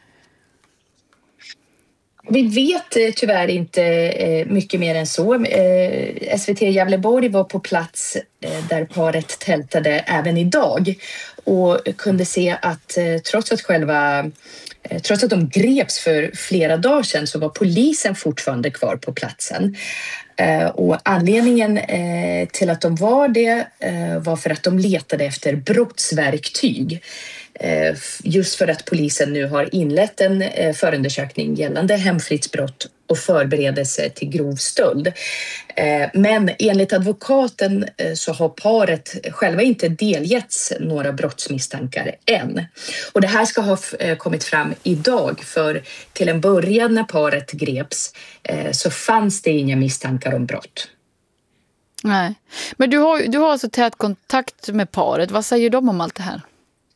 Vi vet tyvärr inte mycket mer än så. SVT Gävleborg var på plats där paret tältade även idag och kunde se att trots att de greps för flera dagar sedan så var polisen fortfarande kvar på platsen. Och anledningen till att de var det var för att de letade efter brottsverktyg. Just för att polisen nu har inlett en förundersökning gällande hemfridsbrott och förberedelse till grov stöld. Men enligt advokaten så har paret själva inte delgetts några brottsmisstankar än. Och det här ska ha kommit fram idag för till en början när paret greps så fanns det inga misstankar om brott. Nej, men du har alltså tät kontakt med paret. Vad säger de om allt det här?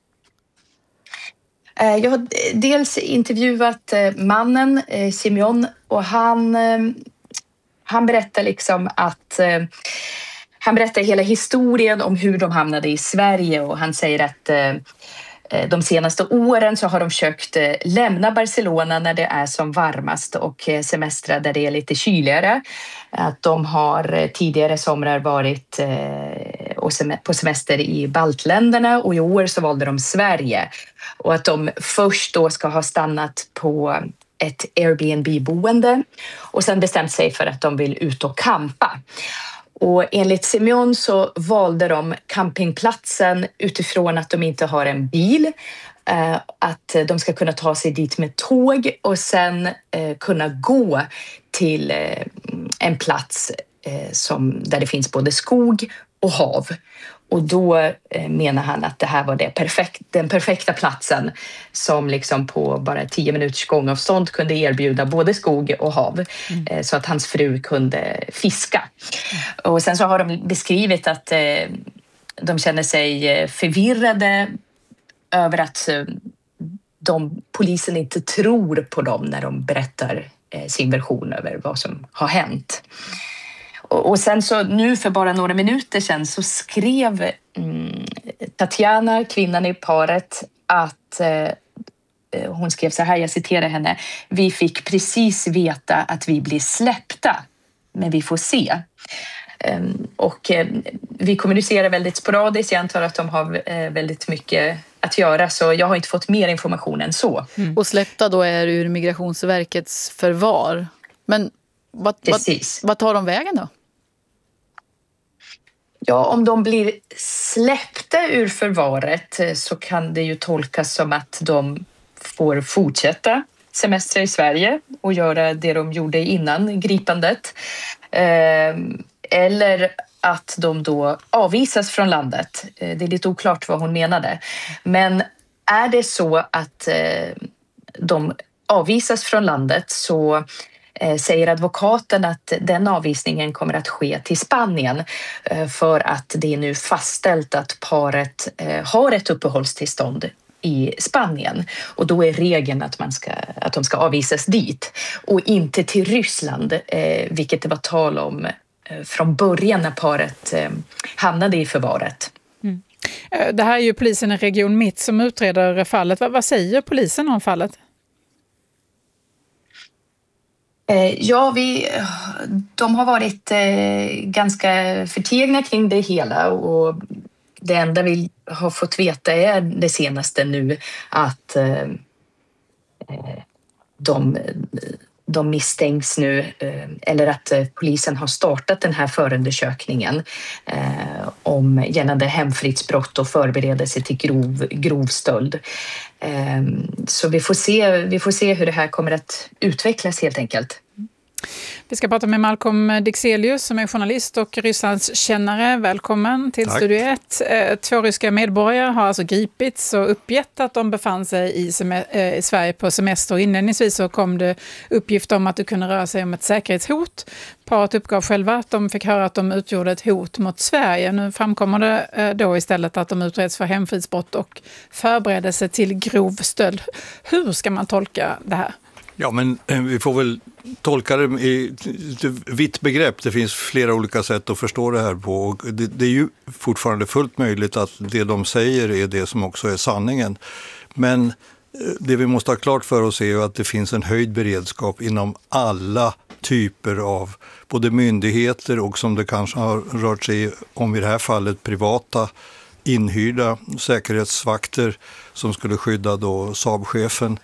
Jag har dels intervjuat mannen Simeon och han berättar liksom att han berättar hela historien om hur de hamnade i Sverige och han säger att de senaste åren så har de försökt lämna Barcelona när det är som varmast och semestra där det är lite kyligare. Att de har tidigare somrar varit på semester i baltländerna och i år så valde de Sverige. Och att de först då ska ha stannat på ett Airbnb-boende och sen bestämt sig för att de vill ut och campa. Och enligt Simeon så valde de campingplatsen utifrån att de inte har en bil att de ska kunna ta sig dit med tåg och sen kunna gå till en plats där det finns både skog och hav. Och då menar han att det här var den perfekta platsen som liksom på bara 10 minuters gångavstånd kunde erbjuda både skog och hav så att hans fru kunde fiska. Och sen så har de beskrivit att de känner sig förvirrade över att polisen inte tror på dem när de berättar sin version över vad som har hänt. Och sen så nu för bara några minuter sedan så skrev Tatjana, kvinnan i paret, att hon skrev så här, jag citerar henne: vi fick precis veta att vi blir släppta, men vi får se. Och vi kommunicerar väldigt sporadiskt. Jag antar att de har väldigt mycket att göra, så jag har inte fått mer information än så. Och släppta då är ur Migrationsverkets förvar. Men vad tar de vägen då? Ja, om de blir släppta ur förvaret så kan det ju tolkas som att de får fortsätta semester i Sverige och göra det de gjorde innan gripandet. Eller att de då avvisas från landet. Det är lite oklart vad hon menade. Men är det så att de avvisas från landet så säger advokaten att den avvisningen kommer att ske till Spanien för att det är nu fastställt att paret har ett uppehållstillstånd i Spanien. Och då är regeln att de ska avvisas dit och inte till Ryssland, vilket det var tal om från början när paret hamnade i förvaret. Mm. Det här är ju polisen i Region Mitt som utreder fallet. Vad säger polisen om fallet? Ja, de har varit ganska förtegna kring det hela, och det enda vi har fått veta är det senaste nu att de misstänks nu, eller att polisen har startat den här förundersökningen om gällande hemfridsbrott och förberedelse till grov stöld. Så vi får se hur det här kommer att utvecklas helt enkelt. Vi ska prata med Malcolm Dixelius som är journalist och Rysslands kännare. Välkommen till Studio 1. 2 ryska medborgare har alltså gripits och uppgett att de befann sig i Sverige på semester. Inledningsvis så kom det uppgift om att det kunde röra sig om ett säkerhetshot. Paret uppgav själva att de fick höra att de utgjorde ett hot mot Sverige. Nu framkommer det då istället att de utreds för hemfridsbrott och förberedelse till grov stöld. Hur ska man tolka det här? Ja, men vi får väl tolka det i ett vitt begrepp. Det finns flera olika sätt att förstå det här på. Och det är ju fortfarande fullt möjligt att det de säger är det som också är sanningen. Men det vi måste ha klart för oss är ju att det finns en höjd beredskap inom alla typer av både myndigheter och, som det kanske har rört sig om i det här fallet, privata inhyrda säkerhetsvakter som skulle skydda då Saab-chefen.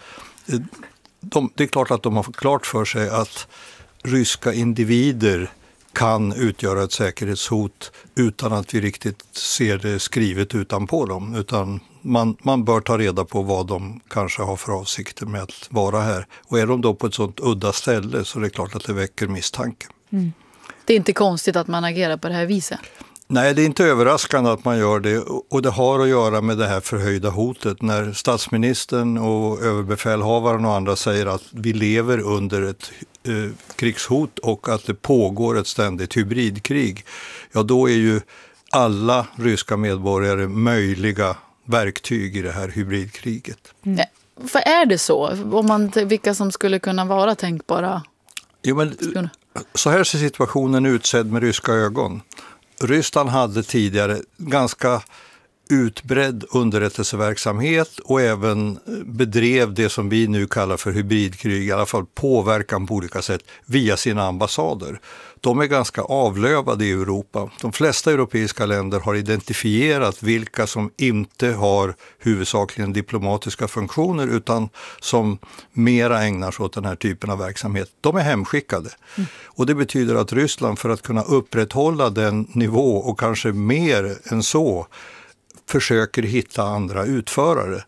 Det är klart att de har fått klart för sig att ryska individer kan utgöra ett säkerhetshot utan att vi riktigt ser det skrivet utanpå dem. Utan man bör ta reda på vad de kanske har för avsikter med att vara här. Och är de då på ett sådant udda ställe så är det klart att det väcker misstanke. Mm. Det är inte konstigt att man agerar på det här viset? Nej, det är inte överraskande att man gör det, och det har att göra med det här förhöjda hotet. När statsministern och överbefälhavaren och andra säger att vi lever under ett krigshot och att det pågår ett ständigt hybridkrig, ja då är ju alla ryska medborgare möjliga verktyg i det här hybridkriget. Mm. För är det så? Om man, vilka som skulle kunna vara tänkbara? Jo, men så här ser situationen ut sedd med ryska ögon. Ryssland hade tidigare ganska utbredd underrättelseverksamhet och även bedrev det som vi nu kallar för hybridkrig, i alla fall påverkan på olika sätt via sina ambassader. De är ganska avlövade i Europa. De flesta europeiska länder har identifierat vilka som inte har huvudsakligen diplomatiska funktioner utan som mera ägnar sig åt den här typen av verksamhet. De är hemskickade. Och det betyder att Ryssland, för att kunna upprätthålla den nivå och kanske mer än så, försöker hitta andra utförare.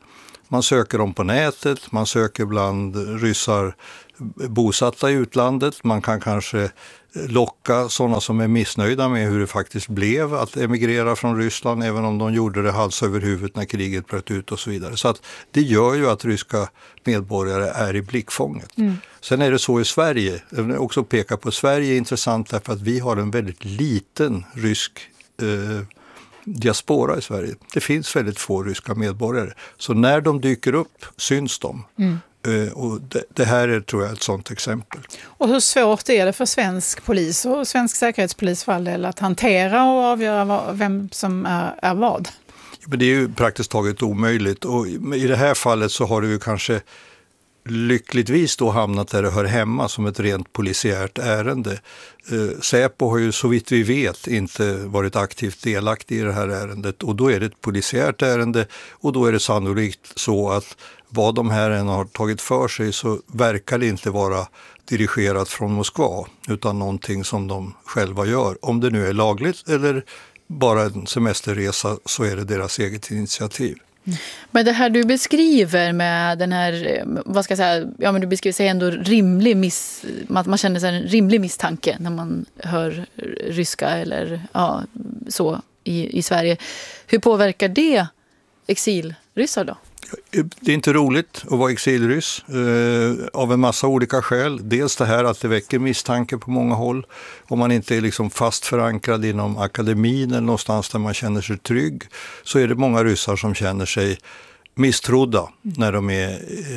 Man söker dem på nätet, man söker bland ryssar bosatta i utlandet. Man kan kanske locka sådana som är missnöjda med hur det faktiskt blev att emigrera från Ryssland, även om de gjorde det hals över huvudet när kriget bröt ut och så vidare. Så att det gör ju att ryska medborgare är i blickfånget. Sen är det så i Sverige, jag vill också peka på Sverige är intressant därför att vi har en väldigt liten rysk diaspora i Sverige. Det finns väldigt få ryska medborgare. Så när de dyker upp syns de. Och det här är, tror jag, ett sådant exempel. Och hur svårt är det för svensk polis och svensk säkerhetspolis för all del att hantera och avgöra vem som är vad? Men det är ju praktiskt taget omöjligt. Och i det här fallet så har det ju kanske lyckligtvis då hamnat där det hör hemma som ett rent polisiärt ärende. Säpo har ju så vitt vi vet inte varit aktivt delaktig i det här ärendet, och då är det ett polisiärt ärende, och då är det sannolikt så att vad de här än har tagit för sig så verkar det inte vara dirigerat från Moskva utan någonting som de själva gör. Om det nu är lagligt eller bara en semesterresa så är det deras eget initiativ. Men det här du beskriver med den här, vad ska jag säga, ja men du beskriver sig ändå rimlig man känner sig en rimlig misstanke när man hör ryska eller ja, så i Sverige. Hur påverkar det exilryssar då? Det är inte roligt att vara exilryss av en massa olika skäl. Dels det här att det väcker misstanke på många håll. Om man inte är liksom fast förankrad inom akademin eller någonstans där man känner sig trygg, så är det många ryssar som känner sig misstrodda när de är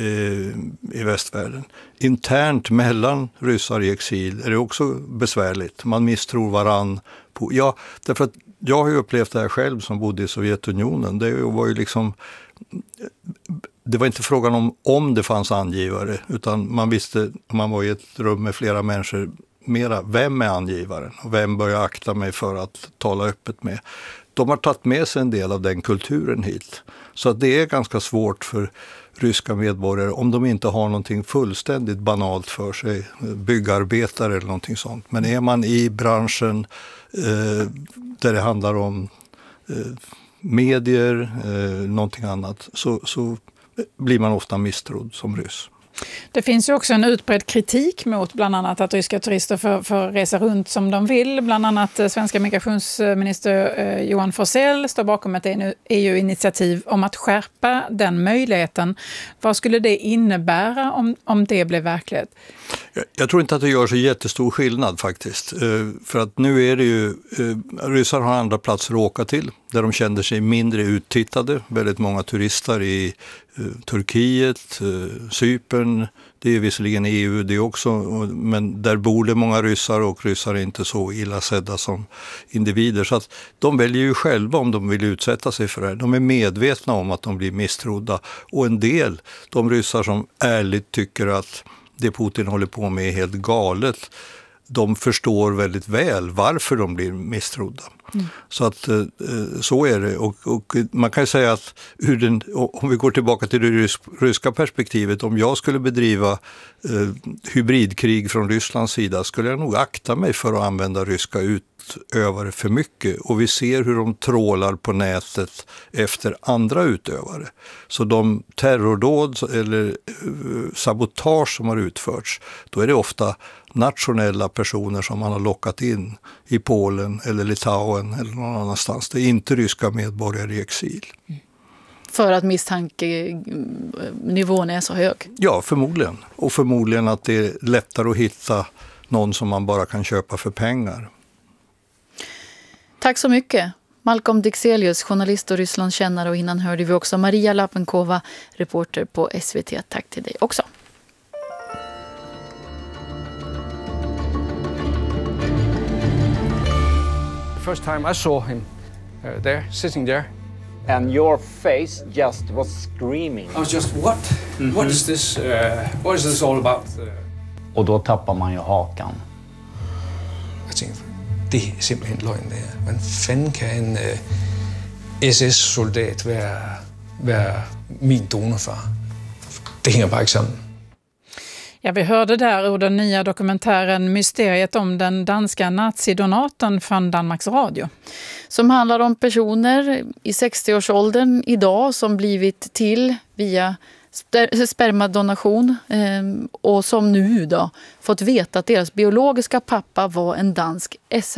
i västvärlden. Internt mellan ryssar i exil är det också besvärligt. Man misstror varann. Därför att jag har ju upplevt det här själv som bodde i Sovjetunionen. Det var ju liksom... Det var inte frågan om det fanns angivare, utan man visste, om man var i ett rum med flera människor, mera vem är angivaren och vem bör jag akta mig för att tala öppet med. De har tagit med sig en del av den kulturen hit. Så att det är ganska svårt för ryska medborgare om de inte har någonting fullständigt banalt för sig, byggarbetare eller någonting sånt. Men är man i branschen där det handlar om medier, någonting annat, så blir man ofta misstrodd som ryss. Det finns ju också en utbredd kritik mot bland annat att ryska turister får resa runt som de vill. Bland annat svenska migrationsminister Johan Forssell står bakom ett EU-initiativ om att skärpa den möjligheten. Vad skulle det innebära om det blev verklighet? Jag tror inte att det gör så jättestor skillnad faktiskt. För att nu är det ju, ryssar har andra platser att åka till där de känner sig mindre uttittade. Väldigt många turister i Turkiet, Cypern, det är visserligen EU det också, men där bor det många ryssar och ryssar är inte så illa sedda som individer. Så att de väljer ju själva om de vill utsätta sig för det här. De är medvetna om att de blir misstrodda, och en del, de ryssar som ärligt tycker att det Putin håller på med är helt galet, de förstår väldigt väl varför de blir misstrodda. Så att så är det. Och man kan ju säga att om vi går tillbaka till det ryska perspektivet, om jag skulle bedriva hybridkrig från Rysslands sida skulle jag nog akta mig för att använda ryska utövare för mycket. Och vi ser hur de trålar på nätet efter andra utövare. Så de terrordåd eller sabotage som har utförts, då är det ofta nationella personer som man har lockat in i Polen eller Litauen eller någon annanstans. Det är inte ryska medborgare i exil. För att misstankenivån är så hög? Ja, förmodligen. Och förmodligen att det är lättare att hitta någon som man bara kan köpa för pengar. Tack så mycket. Malcolm Dixelius, journalist och Rysslandskännare, och innan hörde vi också Maria Lapenkova, reporter på SVT. Tack till dig också. First time I saw him there, sitting there. And your face just was screaming. I was just, what? Mm-hmm. What is this all about? Och då tappar man ju hakan. Jag tänkte, det är simpelthen lögn det här. Men fanden kan en SS-soldat vara min donorfar? Det hänger bara inte samman. Ja, vi hörde där ur den nya dokumentären Mysteriet om den danska nazidonatorn från Danmarks Radio. Som handlar om personer i 60-årsåldern idag som blivit till via spermadonation och som nu då fått veta att deras biologiska pappa var en dansk SS.